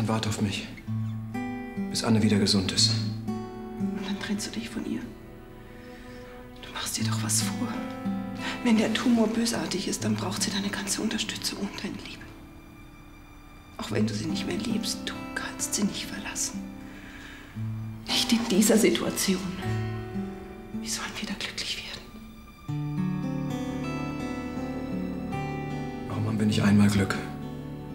Dann warte auf mich, bis Anne wieder gesund ist. Und dann trennst du dich von ihr. Du machst dir doch was vor. Wenn der Tumor bösartig ist, dann braucht sie deine ganze Unterstützung und deine Liebe. Auch wenn du sie nicht mehr liebst, du kannst sie nicht verlassen. Nicht in dieser Situation. Wie sollen wir da glücklich werden? Warum haben wir nicht einmal Glück?